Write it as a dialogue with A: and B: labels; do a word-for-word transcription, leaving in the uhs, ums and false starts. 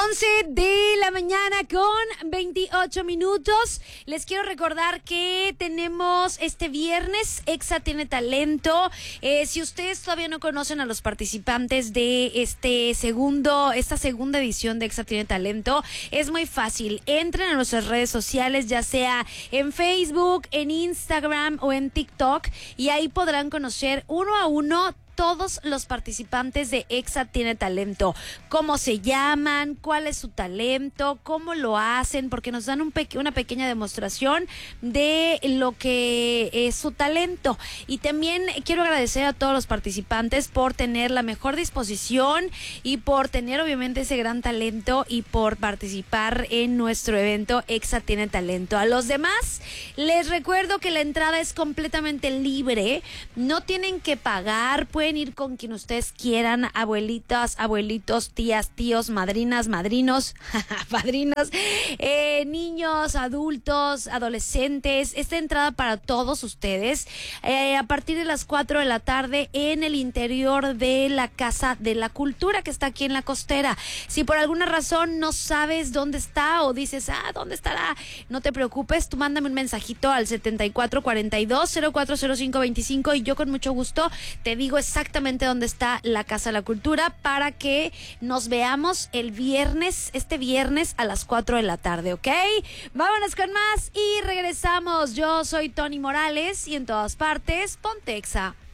A: once de la mañana con veintiocho minutos. Les quiero recordar que tenemos este viernes Exa Tiene Talento. Eh, si ustedes todavía no conocen a los participantes de este segundo, esta segunda edición de Exa Tiene Talento, es muy fácil. Entren a nuestras redes sociales, ya sea en Facebook, en Instagram o en TikTok, y ahí podrán conocer uno a uno todos los participantes de Exa Tiene Talento, cómo se llaman, cuál es su talento, cómo lo hacen, porque nos dan un peque- una pequeña demostración de lo que es su talento. Y también quiero agradecer a todos los participantes por tener la mejor disposición y por tener obviamente ese gran talento y por participar en nuestro evento Exa Tiene Talento. A los demás les recuerdo que la entrada es completamente libre, no tienen que pagar, pueden ir con quien ustedes quieran, abuelitas, abuelitos, tías, tíos, madrinas, madrinos, padrinos, eh, niños, adultos, adolescentes. Esta entrada para todos ustedes eh, a partir de las cuatro de la tarde en el interior de la Casa de la Cultura, que está aquí en la Costera. Si por alguna razón no sabes dónde está o dices, ah, ¿dónde estará? No te preocupes, tú mándame un mensajito al setenta y cuatro cuarenta y dos cero cuatro cero cinco veinticinco y yo con mucho gusto te digo exactamente dónde está la Casa de la Cultura para que nos veamos el viernes, este viernes a las cuatro de la tarde, ¿ok? Vámonos con más y regresamos. Yo soy Tony Morales y en todas partes, ponte Exa.